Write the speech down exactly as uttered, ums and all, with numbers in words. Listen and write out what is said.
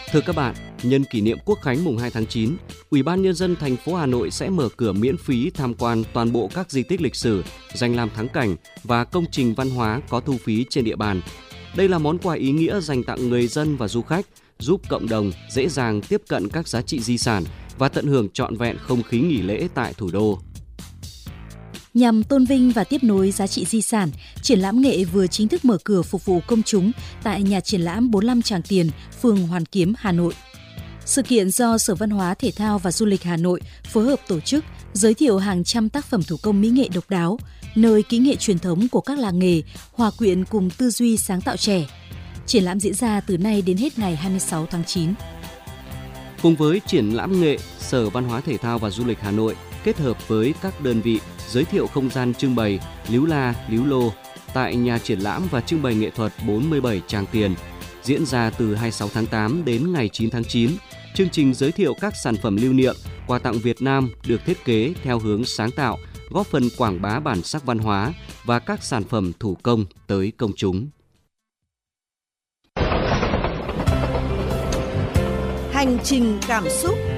Thưa các bạn, nhân kỷ niệm Quốc khánh mùng hai tháng chín, Ủy ban Nhân dân thành phố Hà Nội sẽ mở cửa miễn phí tham quan toàn bộ các di tích lịch sử, danh lam thắng cảnh và công trình văn hóa có thu phí trên địa bàn. Đây là món quà ý nghĩa dành tặng người dân và du khách, giúp cộng đồng dễ dàng tiếp cận các giá trị di sản và tận hưởng trọn vẹn không khí nghỉ lễ tại thủ đô. Nhằm tôn vinh và tiếp nối giá trị di sản, triển lãm nghệ vừa chính thức mở cửa phục vụ công chúng tại nhà triển lãm bốn mươi lăm Tràng Tiền, phường Hoàn Kiếm, Hà Nội. Sự kiện do Sở Văn hóa, Thể thao và Du lịch Hà Nội phối hợp tổ chức, giới thiệu hàng trăm tác phẩm thủ công mỹ nghệ độc đáo, nơi kỹ nghệ truyền thống của các làng nghề hòa quyện cùng tư duy sáng tạo trẻ. Triển lãm diễn ra từ nay đến hết ngày hai mươi sáu tháng chín. Cùng với triển lãm nghệ, Sở Văn hóa, Thể thao và Du lịch Hà Nội kết hợp với các đơn vị giới thiệu không gian trưng bày Líu La, Líu Lô tại nhà triển lãm và trưng bày nghệ thuật bốn mươi bảy Tràng Tiền. Diễn ra từ hai mươi sáu tháng tám đến ngày chín tháng chín, chương trình giới thiệu các sản phẩm lưu niệm, quà tặng Việt Nam được thiết kế theo hướng sáng tạo, góp phần quảng bá bản sắc văn hóa và các sản phẩm thủ công tới công chúng. Hành trình cảm xúc.